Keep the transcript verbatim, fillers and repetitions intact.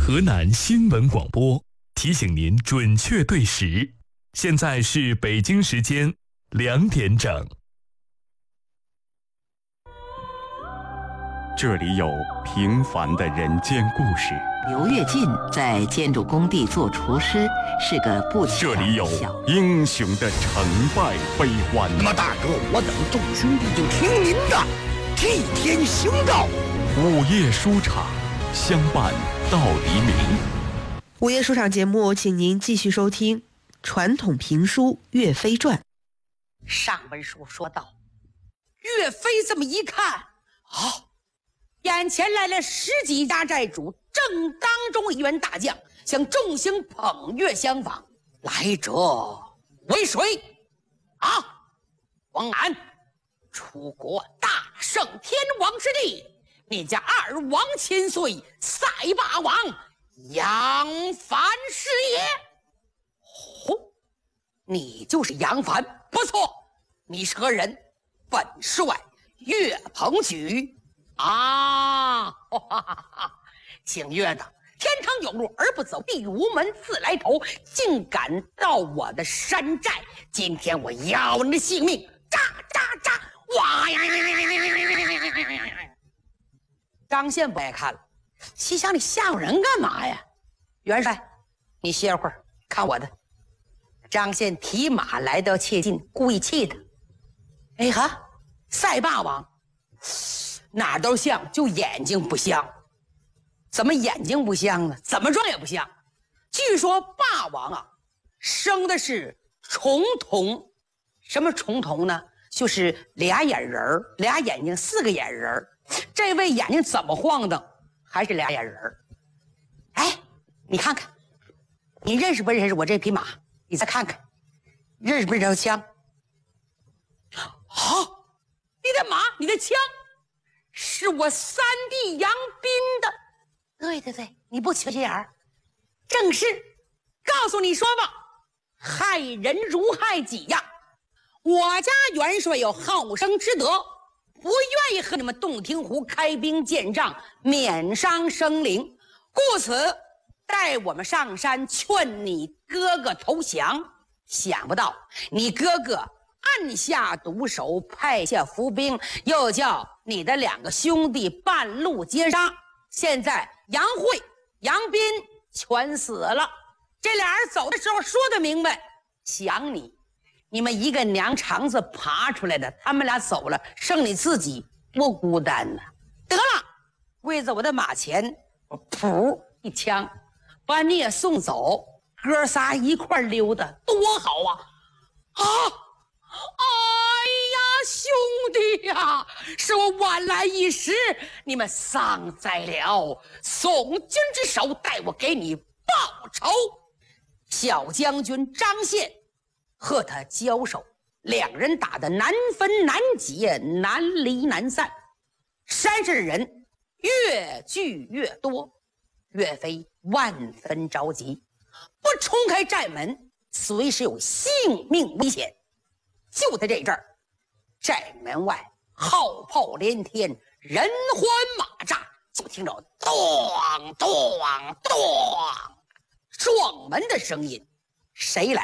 河南新闻广播提醒您准确对时，现在是北京时间两点整。 这里有平凡的人间故事， 刘跃进在建筑工地做厨师，是个不起眼这里有的小英雄的成败悲欢。 那么大哥，我等众兄弟就听您的，替天行道。 午夜书场，相伴到黎明。 午夜书场节目，请您继续收听传统评书《岳飞传》。 上文书说到，岳飞这么一看，啊，眼前来了十几家寨主，正当中一员大将向众星捧月相访。来者为谁？啊，王安，楚国大圣天王之弟，你家二王千岁，赛霸王杨凡是也。哦，你就是杨凡，不错。你是何人？本帅岳鹏举。啊，哈哈哈！姓岳的，天堂有路而不走，地狱无门自来投，竟敢到我的山寨！今天我要你的性命！扎扎扎！哇呀呀呀呀呀呀呀呀呀呀！张宪不爱看了，心想你吓唬人干嘛呀？元帅，你歇会儿，看我的。张宪提马来到切近，故意气他。哎哈，赛霸王哪都像，就眼睛不像。怎么眼睛不像呢？怎么装也不像。据说霸王啊，生的是重瞳。什么重瞳呢？就是俩眼仁儿，俩眼睛，四个眼仁儿。这位眼睛怎么晃荡，还是俩眼仁儿。哎，你看看，你认识不认识我这匹马？你再看看，认识不认识这枪？好、哦，你的马，你的枪，是我三弟杨斌的。对对对，你不缺心眼儿，正是。告诉你说吧，害人如害己呀！我家元帅有好生之德，不愿意和你们洞庭湖开兵建仗，免伤生灵，故此带我们上山劝你哥哥投降。想不到你哥哥按下毒手，派下伏兵，又叫你的两个兄弟半路截杀。现在杨慧、杨斌全死了。这俩人走的时候说得明白，想你，你们一个娘肠子爬出来的，他们俩走了，剩你自己，多孤单呢。得了，跪在我的马前，我噗一枪，把你也送走，哥仨一块溜达，多好啊！啊！哎呀，兄弟呀，是我晚来一时，你们丧在了宋军之手，待我给你报仇。小将军张宪和他交手，两人打得难分难解，难离难散，山上的人越聚越多，岳飞万分着急，不冲开寨门，随时有性命危险。就在这阵儿，寨门外号炮连天，人欢马炸，就听着咚咚咚撞门的声音。谁来